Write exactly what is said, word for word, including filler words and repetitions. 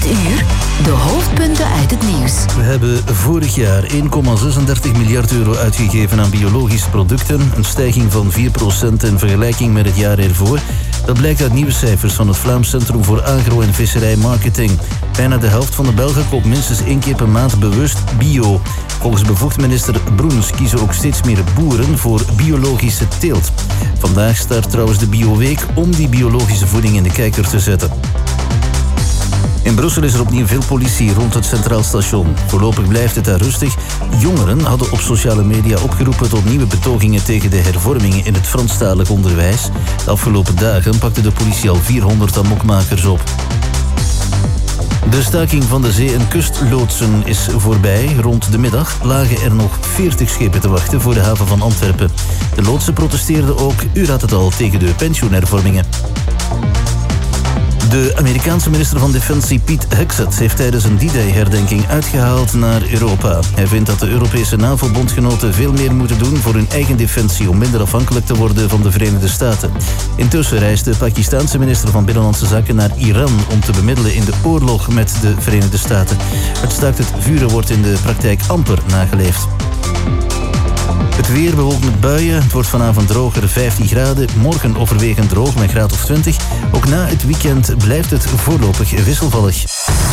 Dit uur de hoofdpunten uit het nieuws. We hebben vorig jaar één komma zesendertig miljard euro uitgegeven aan biologische producten. Een stijging van vier procent in vergelijking met het jaar ervoor. Dat blijkt uit nieuwe cijfers van het Vlaams Centrum voor Agro- en Visserijmarketing. Bijna de helft van de Belgen koopt minstens één keer per maand bewust bio. Volgens bevoegd minister Broens kiezen ook steeds meer boeren voor biologische teelt. Vandaag start trouwens de Bioweek om die biologische voeding in de kijker te zetten. In Brussel is er opnieuw veel politie rond het Centraal Station. Voorlopig blijft het daar rustig. Jongeren hadden op sociale media opgeroepen tot nieuwe betogingen tegen de hervormingen in het Franstalig onderwijs. De afgelopen dagen pakte de politie al vierhonderd amokmakers op. De staking van de zee- en kustloodsen is voorbij. Rond de middag lagen er nog veertig schepen te wachten voor de haven van Antwerpen. De loodsen protesteerden ook, u raadt het al, tegen de pensioenhervormingen. De Amerikaanse minister van Defensie Pete Hegseth heeft tijdens een D-Day-herdenking uitgehaald naar Europa. Hij vindt dat de Europese NAVO-bondgenoten veel meer moeten doen voor hun eigen defensie om minder afhankelijk te worden van de Verenigde Staten. Intussen reist de Pakistaanse minister van Binnenlandse Zaken naar Iran om te bemiddelen in de oorlog met de Verenigde Staten. Het staakt het vuren wordt in de praktijk amper nageleefd. Het weer bewolkt met buien. Het wordt vanavond droger, vijftien graden. Morgen overwegend droog met graad of twintig. Ook na het weekend blijft het voorlopig wisselvallig.